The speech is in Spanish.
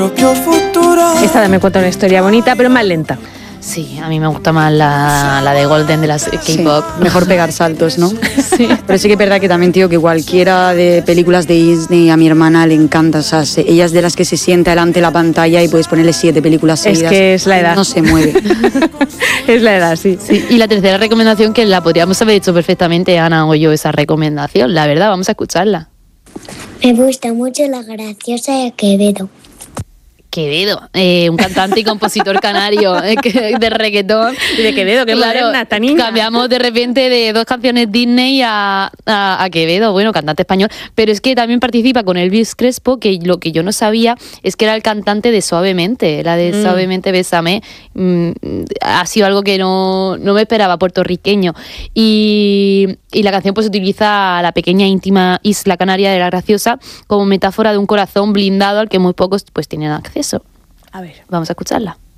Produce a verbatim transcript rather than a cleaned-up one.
Esta me cuenta una historia bonita, pero más lenta. Sí, a mí me gusta más la, la de Golden de las K-pop. Sí, mejor pegar saltos, ¿no? Sí. Pero sí que es verdad que también, tío, que cualquiera de películas de Disney a mi hermana le encanta. O sea, se, ella es de las que se sienta delante de la pantalla y puedes ponerle siete películas seguidas. Es que es la edad. No se mueve. Es la edad, sí. Sí. Y la tercera recomendación, que la podríamos haber hecho perfectamente Ana o yo, esa recomendación. La verdad, vamos a escucharla. Me gusta mucho La Graciosa de Quevedo. Quevedo, eh, un cantante y compositor canario eh, que, de reggaetón. Y de Quevedo, que Claro, moderna esta niña. Cambiamos de repente de dos canciones Disney a, a, a Quevedo, bueno, cantante español, pero es que también participa con Elvis Crespo, que lo que yo no sabía es que era el cantante de Suavemente, la de mm. Suavemente Bésame, mm, ha sido algo que no, no me esperaba, puertorriqueño. Y, y la canción pues utiliza a la pequeña íntima isla canaria de La Graciosa como metáfora de un corazón blindado al que muy pocos pues tienen acceso. A ver, vamos a escucharla.